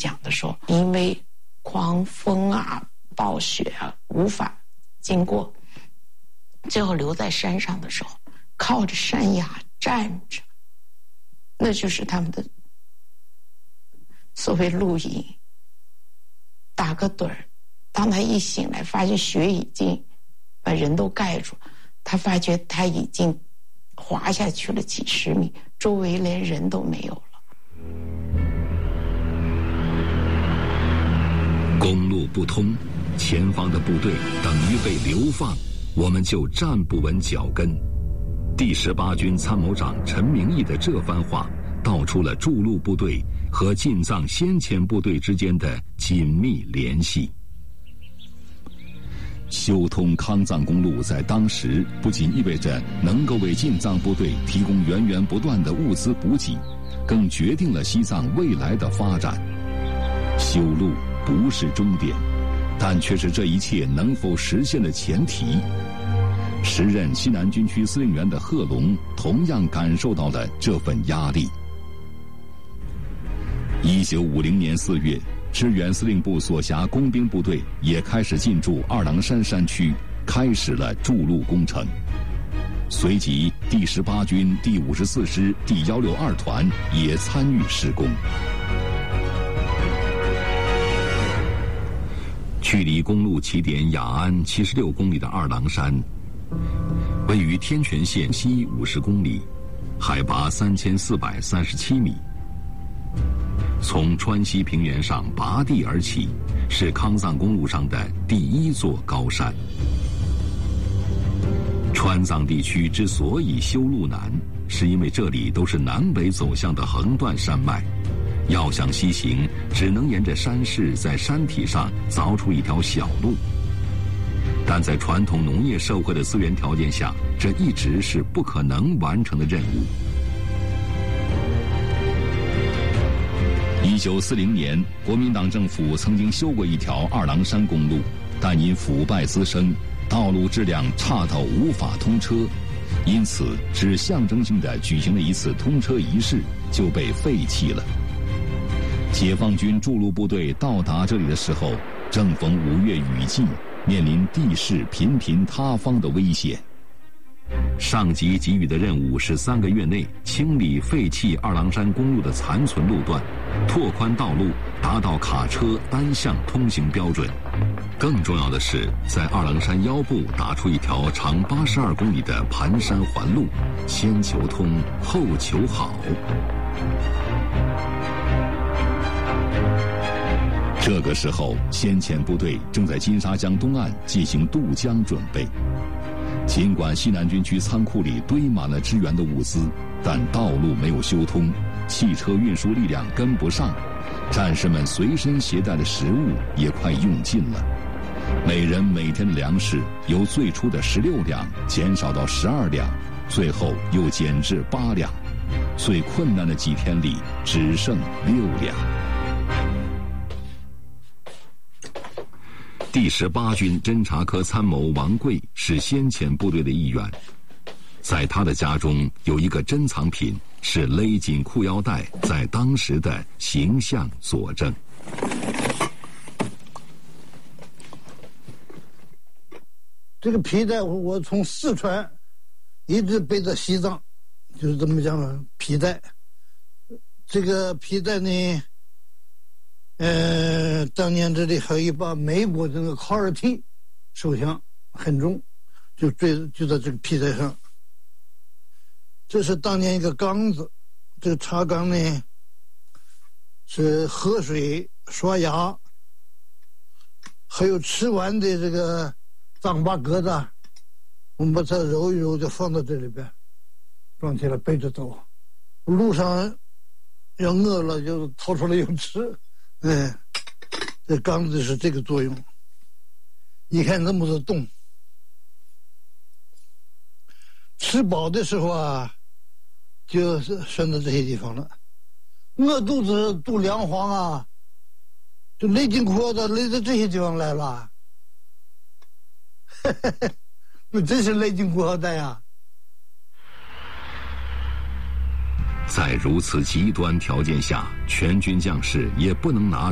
讲的说，因为狂风啊、暴雪啊无法经过，最后留在山上的时候，靠着山崖站着，那就是他们的所谓露营。打个盹儿，当他一醒来，发现雪已经把人都盖住，他发觉他已经滑下去了几十米，周围连人都没有了。 公路不通，前方的部队等于被流放，我们就站不稳脚跟。第18军参谋长陈明义的这番话，道出了筑路部队和进藏先遣部队之间的紧密联系。修通康藏公路在当时不仅意味着能够为进藏部队提供源源不断的物资补给，更决定了西藏未来的发展。修路不是终点，但却是这一切能否实现的前提。时任西南军区司令员的贺龙同样感受到了这份压力。1950年4月，支援司令部所辖工兵部队也开始进驻二郎山山区，开始了筑路工程。随即，第18军第54师第162团也参与施工。距离公路起点雅安76公里的二郎山，位于天全县西50公里，海拔3437米。从川西平原上拔地而起，是康藏公路上的第一座高山。川藏地区之所以修路难，是因为这里都是南北走向的横断山脉，要想西行，只能沿着山势在山体上凿出一条小路。但在传统农业社会的资源条件下，这一直是不可能完成的任务。1940年，国民党政府曾经修过一条二郎山公路，但因腐败滋生，道路质量差到无法通车，因此只象征性地举行了一次通车仪式，就被废弃了。解放军筑路部队到达这里的时候，正逢5月雨季，面临地势频频塌方的危险。上级给予的任务是3个月内清理废弃二郎山公路的残存路段，拓宽道路，达到卡车单向通行标准。更重要的是，在二郎山腰部打出一条长82公里的盘山环路，先求通，后求好。这个时候，先遣部队正在金沙江东岸进行渡江准备。尽管西南军区仓库里堆满了支援的物资，但道路没有修通，汽车运输力量跟不上，战士们随身携带的食物也快用尽了。每人每天的粮食由最初的16两减少到12两，最后又减至8两，最困难的几天里只剩6两。第18军侦察科参谋王贵是先遣部队的一员，在他的家中有一个珍藏品，是勒紧裤腰带在当时的形象佐证。 这个皮带我从四川一直背到西藏，就是这么讲的皮带。这个皮带呢，当年这里还有一把美国这个卡尔 T 手枪，很重，就在这个皮带上。这是当年一个缸子，这个茶缸呢是喝水、刷牙，还有吃完的这个脏巴疙瘩，我们把它揉一揉就放到这里边，装起来背着走。路上要饿了就掏出来又吃。这缸子是这个作用。你看那么多洞，吃饱的时候啊，就是拴到这些地方了。饿肚子肚凉黄啊，就勒紧裤腰带勒到这些地方来了。那真是勒紧裤腰带呀。 在如此极端条件下，全军将士也不能拿